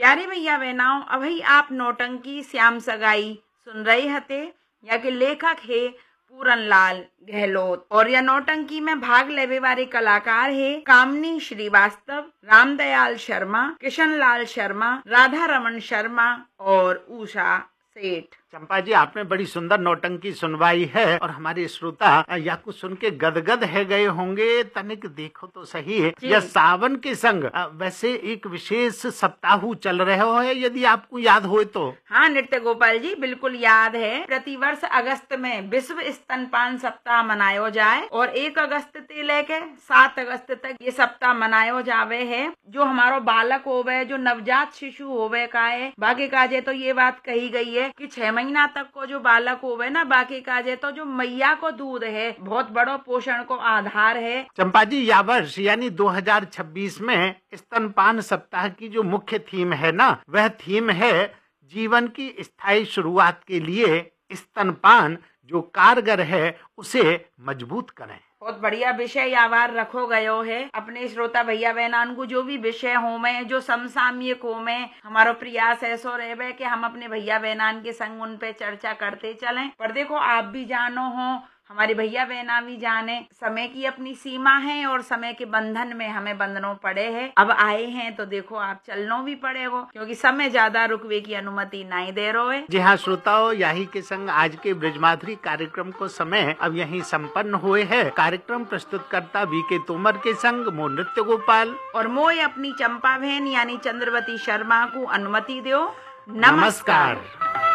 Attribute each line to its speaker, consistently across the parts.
Speaker 1: प्यारे भैया बहनाओं, अभी आप नौटंकी श्याम सगाई सुन रहे हते, या के लेखक है पूरनलाल गहलोत। और यह नौटंकी में भाग लेवे वाले कलाकार है कामनी श्रीवास्तव, रामदयाल शर्मा, किशन लाल शर्मा, राधा रमन शर्मा और उषा सेठ।
Speaker 2: चंपा जी, आपने बड़ी सुंदर नौटंकी सुनवाई है और हमारे श्रोता या कुछ सुन के गदगद है गए होंगे। तनिक देखो तो सही है, यह सावन के संग वैसे एक विशेष सप्ताह चल रहे हो है, यदि आपको याद हो तो।
Speaker 1: हाँ नृत्य गोपाल जी, बिल्कुल याद है। प्रतिवर्ष अगस्त में विश्व स्तनपान सप्ताह मनायो जाए और 1 अगस्त से लेके 7 अगस्त तक ये सप्ताह मनायो जावे है। जो हमारो बालक होवे, जो नवजात शिशु होवे का है, बाकी काजे तो ये बात कही गई है कि 6 महीना तक को जो बालक होवे ना, बाकी काजे तो जो मैया को दूध है बहुत बड़ो पोषण को आधार है।
Speaker 2: चंपा जी, या वर्ष यानी 2026 में स्तनपान सप्ताह की जो मुख्य थीम है ना, वह थीम है जीवन की स्थायी शुरुआत के लिए स्तनपान जो कारगर है उसे मजबूत करें।
Speaker 1: बहुत बढ़िया विषय आवार रखो गयो है। अपने श्रोता भैया बहनान को जो भी विषय हो में, जो समसामयिक हो में, हमारो प्रयास ऐसो रहे कि हम अपने भैया बहनान के संग उन पे चर्चा करते चलें। पर देखो, आप भी जानो हो, हमारे भैया बहना भी जाने, समय की अपनी सीमा है और समय के बंधन में हमें बंधनों पड़े हैं। अब आए हैं तो देखो आप चलनो भी पड़ेगा, क्योंकि समय ज्यादा रुकवे की अनुमति नहीं दे रहे है।
Speaker 2: जी हाँ श्रोताओं, यही के संग आज के ब्रजमाधुरी कार्यक्रम को समय अब यहीं संपन्न हुए है। कार्यक्रम प्रस्तुतकर्ता वीके तोमर के संग मो नृत्य गोपाल और
Speaker 1: मोय अपनी चंपा बहन यानी चंद्रवती शर्मा को अनुमति दो। नमस्कार।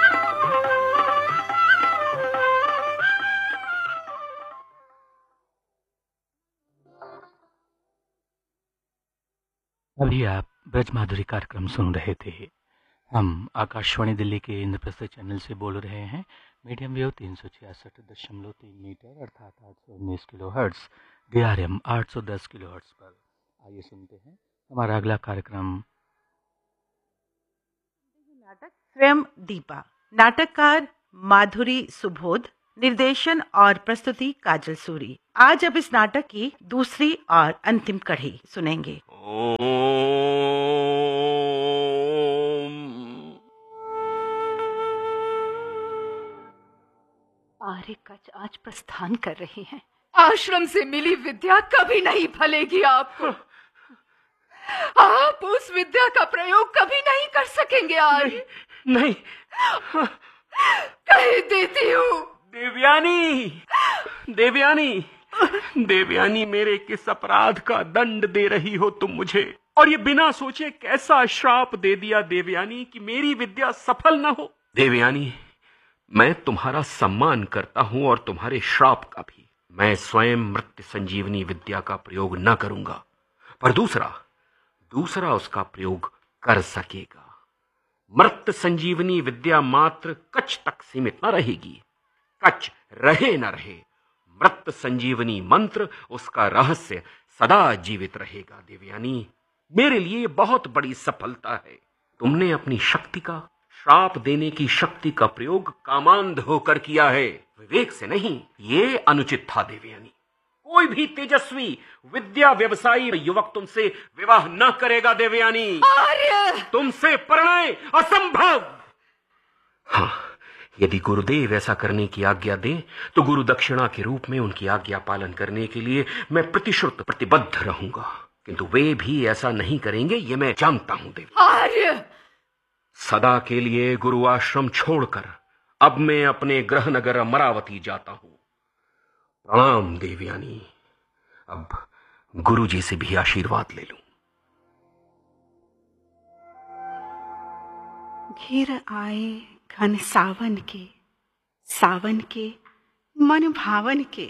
Speaker 3: अभी आप ब्रजमाधुरी कार्यक्रम सुन रहे थे। हम आकाशवाणी दिल्ली के इंद्रप्रस्थ चैनल से बोल रहे हैं। मीडियम वेव 366.3 मीटर अर्थात 819 किलोहर्ट्ज, DRM 810 किलोहर्ट्ज पर। आइए सुनते हैं हमारा अगला कार्यक्रम।
Speaker 4: नाटक स्वयं दीपा, नाटककार माधुरी सुबोध, निर्देशन और प्रस्तुति काजल सूरी। आज अब इस नाटक की दूसरी और अंतिम कड़ी सुनेंगे। आर्य कच आज प्रस्थान कर रही हैं।
Speaker 5: आश्रम से मिली विद्या कभी नहीं फलेगी आपको। आप उस विद्या का प्रयोग कभी नहीं कर सकेंगे आर्य।
Speaker 6: नहीं।
Speaker 5: कह देती हूँ।
Speaker 6: देवयानी, देवयानी, देवयानी, मेरे किस अपराध का दंड दे रही हो तुम मुझे? और ये बिना सोचे कैसा श्राप दे दिया देवयानी कि मेरी विद्या सफल न हो। देवयानी, मैं तुम्हारा सम्मान करता हूं और तुम्हारे श्राप का भी। मैं स्वयं मृत्यु संजीवनी विद्या का प्रयोग न करूंगा, पर दूसरा उसका प्रयोग कर सकेगा। मृत्यु संजीवनी विद्या मात्र कच्छ तक सीमित न रहेगी। कच्छ रहे न रहे, मृत्यु संजीवनी मंत्र, उसका रहस्य सदा जीवित रहेगा। देवयानी, मेरे लिए बहुत बड़ी सफलता है। तुमने अपनी शक्ति का, श्राप देने की शक्ति का प्रयोग कामांध होकर किया है, विवेक से नहीं। ये अनुचित था देवयानी। कोई भी तेजस्वी विद्या व्यवसायी युवक तुमसे विवाह न करेगा देवयानी। तुमसे परिणय असंभव। हाँ, यदि गुरुदेव ऐसा करने की आज्ञा दे तो गुरु दक्षिणा के रूप में उनकी आज्ञा पालन करने के लिए मैं प्रतिश्रुत प्रतिबद्ध रहूंगा, किंतु वे भी ऐसा नहीं करेंगे, ये मैं जानता हूं देवी। सदा के लिए गुरु आश्रम छोड़कर अब मैं अपने गृह नगर अमरावती जाता हूं। प्रणाम देवयानी। अब गुरु जी से भी आशीर्वाद ले लूं।
Speaker 4: घिर आए घन सावन के मन भावन के,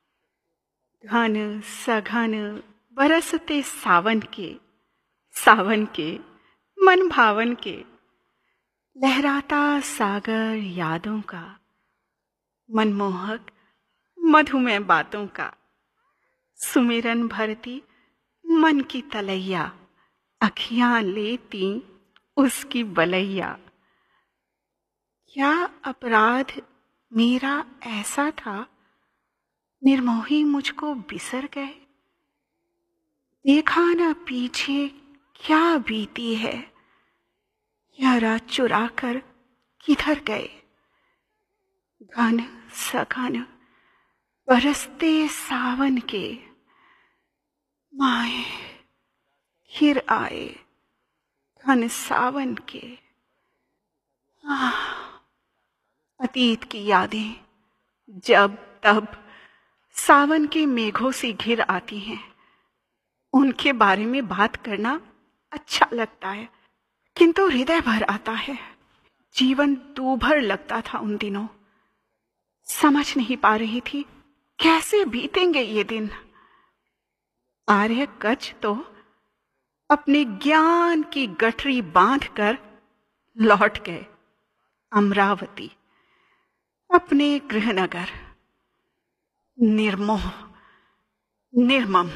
Speaker 4: घन सघन बरसते सावन के मन भावन के, लहराता सागर यादों का, मनमोहक मधुमय बातों का, सुमिरन भरती मन की तलैया, अखियां लेती उसकी बलैया। क्या अपराध मेरा ऐसा था, निर्मोही मुझको बिसर गए? देखा न पीछे क्या बीती है,
Speaker 7: यह रात चुरा कर किधर गए? घन सघन बरसते सावन के माए फिर आए घन सावन के। अतीत की यादें जब तब सावन के मेघों से घिर आती हैं। उनके बारे में बात करना अच्छा लगता है, किंतु हृदय भर आता है। जीवन दूभर लगता था उन दिनों। समझ नहीं पा रही थी कैसे बीतेंगे ये दिन। आर्य कच तो अपने ज्ञान की गठरी बांधकर लौट गए अमरावती, अपने गृहनगर। निर्मोह निर्मम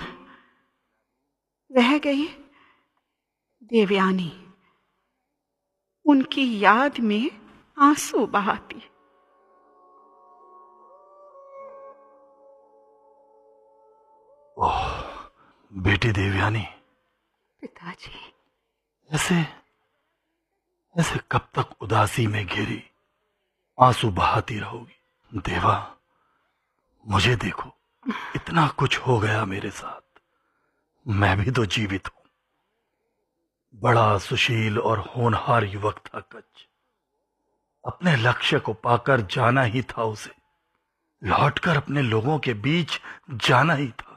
Speaker 7: रह गई देवयानी, उनकी याद में आंसू बहाती।
Speaker 8: ओह बेटी देवयानी,
Speaker 5: पिताजी।
Speaker 8: ऐसे ऐसे कब तक उदासी में घिरी आंसू बहाती रहोगी? देवा, मुझे देखो, इतना कुछ हो गया मेरे साथ। मैं भी तो जीवित हूं। बड़ा सुशील और होनहार युवक था कच। अपने लक्ष्य को पाकर जाना ही था उसे, लौटकर अपने लोगों के बीच जाना ही था।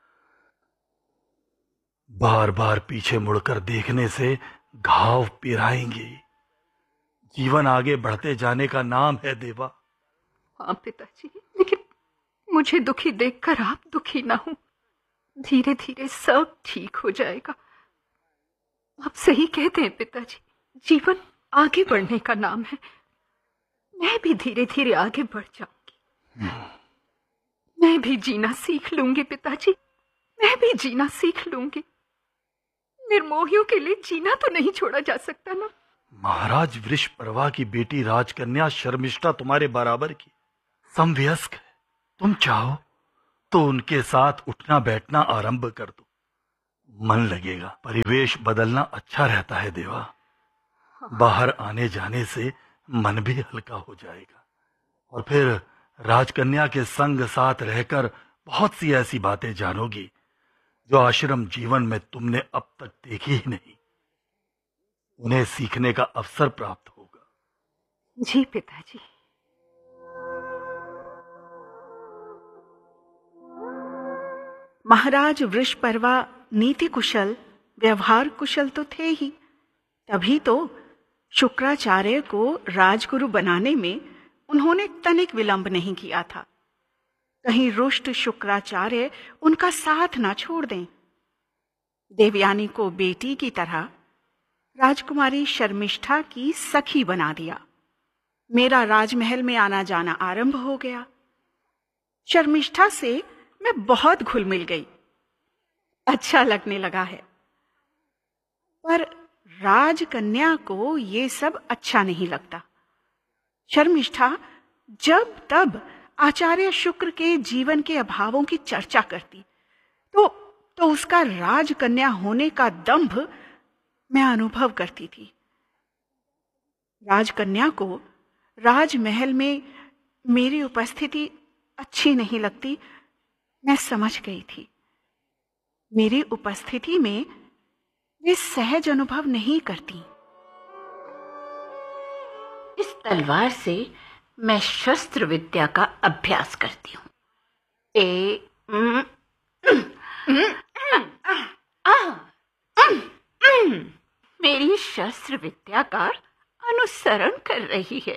Speaker 8: बार बार पीछे मुड़कर देखने से घाव पिराएंगे। जीवन आगे बढ़ते जाने का नाम है देवा।
Speaker 5: हाँ पिताजी, लेकिन मुझे दुखी देखकर आप दुखी ना हो। धीरे धीरे सब ठीक हो जाएगा। आप सही कहते हैं पिताजी, जीवन आगे बढ़ने का नाम है। मैं भी धीरे धीरे आगे बढ़ जाऊंगी। मैं भी जीना सीख लूंगी पिताजी, मैं भी जीना सीख लूंगी। निर्मोहियों के लिए जीना तो नहीं छोड़ा जा सकता ना।
Speaker 8: महाराज वृषपर्वा की बेटी राजकन्या शर्मिष्ठा तुम्हारे बराबर की समवयस्क है। तुम चाहो तो उनके साथ उठना बैठना आरंभ कर दो, मन लगेगा। परिवेश बदलना अच्छा रहता है देवा। बाहर आने जाने से मन भी हल्का हो जाएगा, और फिर राजकन्या के संग साथ रहकर बहुत सी ऐसी बातें जानोगी जो आश्रम जीवन में तुमने अब तक देखी ही नहीं। उन्हें सीखने का अवसर प्राप्त होगा।
Speaker 5: जी पिताजी।
Speaker 7: महाराज वृषपर्वा नीति कुशल, व्यवहार कुशल तो थे ही, तभी तो शुक्राचार्य को राजगुरु बनाने में उन्होंने तनिक विलंब नहीं किया था। कहीं रुष्ट शुक्राचार्य उनका साथ ना छोड़ दें। देवयानी को बेटी की तरह राजकुमारी शर्मिष्ठा की सखी बना दिया। मेरा राजमहल में आना जाना आरंभ हो गया। शर्मिष्ठा से मैं बहुत घुल मिल गई, अच्छा लगने लगा है। पर राजकन्या को ये सब अच्छा नहीं लगता। शर्मिष्ठा जब तब आचार्य शुक्र के जीवन के अभावों की चर्चा करती तो उसका राजकन्या होने का दंभ मैं अनुभव करती थी। राजकन्या को राजमहल में मेरी उपस्थिति अच्छी नहीं लगती, मैं समझ गई थी। मेरी उपस्थिति में वे सहज अनुभव नहीं करती।
Speaker 1: इस तलवार से मैं शस्त्र विद्या का अभ्यास करती हूँ। मेरी शस्त्र विद्या का अनुसरण कर रही है।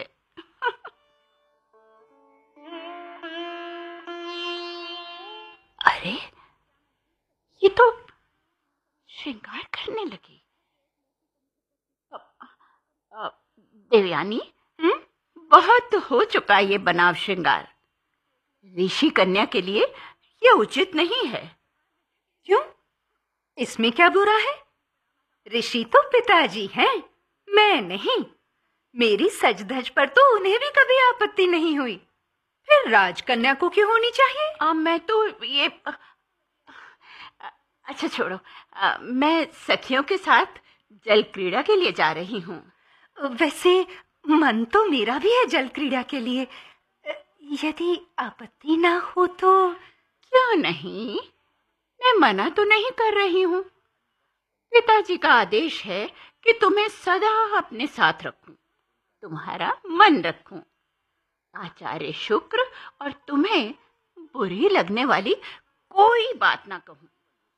Speaker 1: अरे, ये तो श्रृंगार करने लगी। देवयानी, बहुत हो चुका ये बनाव श्रृंगार। ऋषि कन्या के लिए यह उचित नहीं है।
Speaker 5: क्यों? इसमें क्या बुरा है? ऋषि तो पिताजी हैं, मैं नहीं। मेरी सज धज पर तो उन्हें भी कभी आपत्ति नहीं हुई, फिर राजकन्या को क्यों होनी चाहिए?
Speaker 1: मैं तो ये अच्छा छोड़ो। मैं सखियों के साथ जल क्रीड़ा के लिए जा रही हूँ।
Speaker 5: वैसे मन तो मेरा भी है जल क्रीड़ा के लिए, यदि आपत्ति ना हो तो।
Speaker 9: क्यों नहीं, मैं मना तो नहीं कर रही हूँ। पिताजी का आदेश है कि तुम्हें सदा अपने साथ रखूं, तुम्हारा मन रखूं। आचार्य शुक्र और तुम्हें बुरी लगने वाली कोई बात ना कहूं।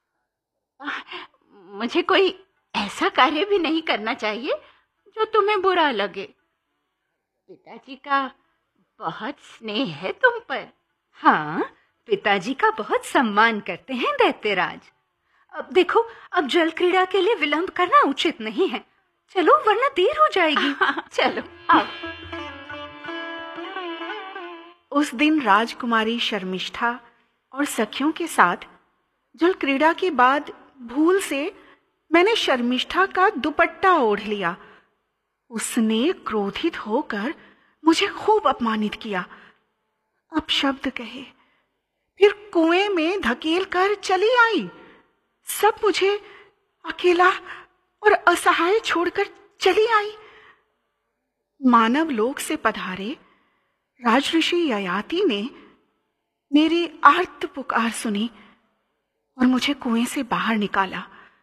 Speaker 9: मुझे कोई ऐसा कार्य भी नहीं करना चाहिए जो तुम्हें बुरा लगे। पिताजी का बहुत स्नेह है तुम पर।
Speaker 5: हाँ, पिताजी का बहुत सम्मान करते हैं दैत्यराज। अब देखो, अब जल क्रीड़ा के लिए विलंब करना उचित नहीं है। चलो, वरना देर हो जाएगी।
Speaker 9: चलो आओ।
Speaker 7: उस दिन राजकुमारी शर्मिष्ठा और सखियों के साथ जल क्रीड़ा के बाद भूल से मैंने शर्मिष्ठा का दुपट्टा ओढ़ लिया। उसने क्रोधित होकर मुझे खूब अपमानित किया, अपशब्द कहे, फिर कुएं में धकेल कर चली आई। सब मुझे अकेला और असहाय छोड़कर चली आई। मानव लोक से पधारे राजऋषि ययाति ने मेरी आर्त पुकार सुनी और मुझे कुएं से बाहर निकाला।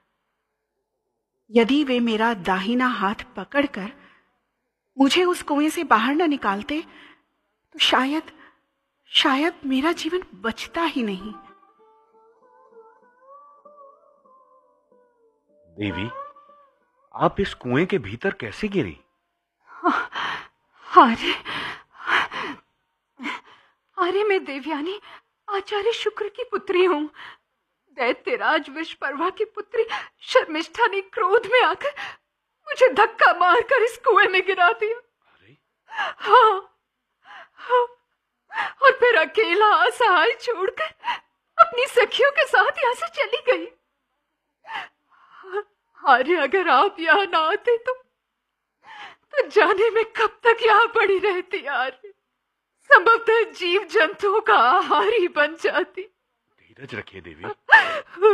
Speaker 7: यदि वे मेरा दाहिना हाथ पकड़कर मुझे उस कुएं से बाहर न निकालते तो शायद मेरा जीवन बचता ही नहीं।
Speaker 6: देवी, आप इस कुएं के भीतर कैसे गिरी?
Speaker 5: अरे मैं देवयानी आचार्य शुक्र की पुत्री हूँ। दैत्यराज विश्वपर्वा की पुत्री शर्मिष्ठा ने क्रोध में आकर मुझे धक्का मारकर इस कुएं में गिरा दिया। हाँ, और फिर अकेला असहाय छोड़कर अपनी सखियों के साथ यहाँ से चली गई। अरे अगर आप यहाँ ना आते तो जाने में कब तक यहाँ पड़ी रहती यार। संभवतः जीव जंतुओं का आहार ही बन जाती।
Speaker 6: धीरज रखिए देवी।